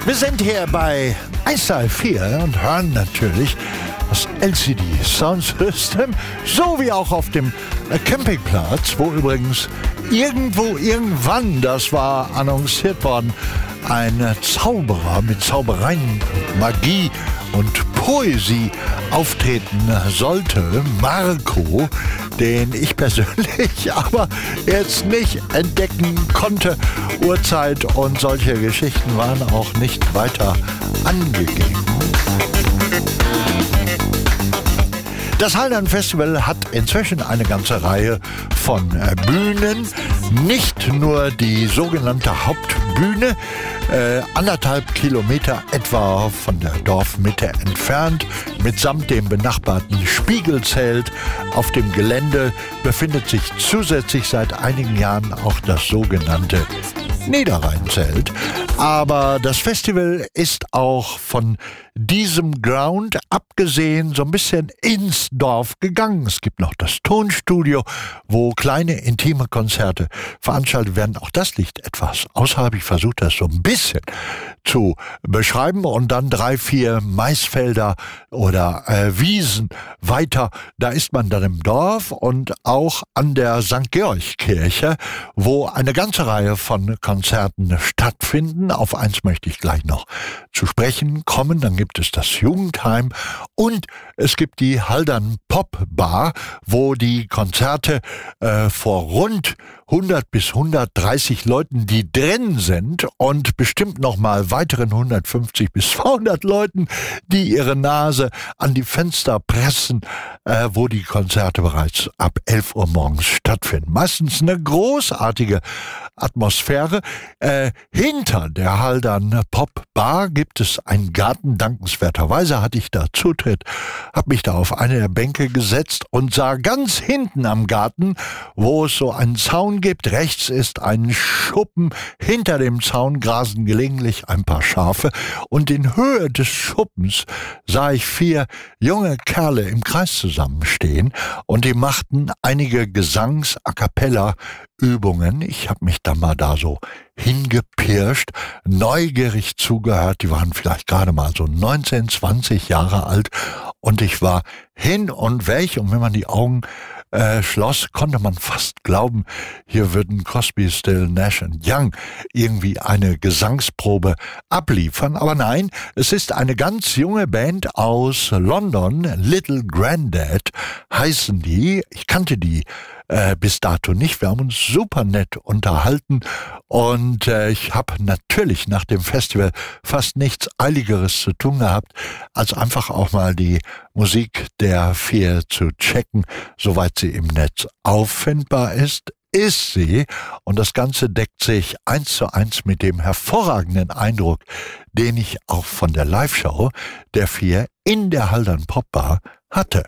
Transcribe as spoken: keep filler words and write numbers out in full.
Wir sind hier bei Eissaal vier und hören natürlich das L C D Sound System, so wie auch auf dem Campingplatz, wo übrigens irgendwo, irgendwann, das war annonciert worden, ein Zauberer mit Zaubereien, Magie und Poesie auftreten sollte, Marco, den ich persönlich aber jetzt nicht entdecken konnte. Uhrzeit und solche Geschichten waren auch nicht weiter angegeben. Das Haldern Festival hat inzwischen eine ganze Reihe von Bühnen, nicht nur die sogenannte Hauptbühne, äh, anderthalb Kilometer etwa von der Dorfmitte entfernt, mitsamt dem benachbarten Spiegelzelt. Auf dem Gelände befindet sich zusätzlich seit einigen Jahren auch das sogenannte Niederrheinzelt. Aber das Festival ist auch von diesem Ground abgesehen so ein bisschen ins Dorf gegangen. Es gibt noch das Tonstudio, wo kleine intime Konzerte veranstaltet werden. Auch das liegt etwas außerhalb. Ich versuche das so ein bisschen zu beschreiben. Und dann drei, vier Maisfelder oder äh, Wiesen weiter. Da ist man dann im Dorf und auch an der Sankt Georg-Kirche, wo eine ganze Reihe von Konzerten stattfinden. Auf eins möchte ich gleich noch zu sprechen kommen. Dann gibt es das Jugendheim und es gibt die Haldern Pop Bar, wo die Konzerte äh, vor rund hundert bis hundertdreißig Leuten, die drin sind und bestimmt noch mal weiteren hundertfünfzig bis zweihundert Leuten, die ihre Nase an die Fenster pressen, äh, wo die Konzerte bereits ab elf Uhr morgens stattfinden. Meistens eine großartige Atmosphäre. Äh, hinter der Haldern Pop Bar gibt es einen Garten. Dankenswerterweise hatte ich da Zutritt, habe mich da auf eine der Bänke gesetzt und sah ganz hinten am Garten, wo es so einen Zaun gibt. Rechts ist ein Schuppen. Hinter dem Zaun grasen gelegentlich ein paar Schafe. Und in Höhe des Schuppens sah ich vier junge Kerle im Kreis zusammenstehen. Und die machten einige Gesangs-A-Cappella-Übungen. Ich habe mich da mal da so hingepirscht, neugierig zugehört. Die waren vielleicht gerade mal so neunzehn, zwanzig Jahre alt. Und ich war hin und weg. Und wenn man die Augen Äh, schloss, konnte man fast glauben, hier würden Crosby, Still, Nash und Young irgendwie eine Gesangsprobe abliefern. Aber nein, es ist eine ganz junge Band aus London, Little Grandad heißen die. Ich kannte die äh, bis dato nicht. Wir haben uns super nett unterhalten und äh, ich habe natürlich nach dem Festival fast nichts Eiligeres zu tun gehabt, als einfach auch mal die Musik der vier zu checken, soweit sie im Netz auffindbar ist, ist sie. Und das Ganze deckt sich eins zu eins mit dem hervorragenden Eindruck, den ich auch von der Live-Show der vier in der Haldern Pop Bar hatte.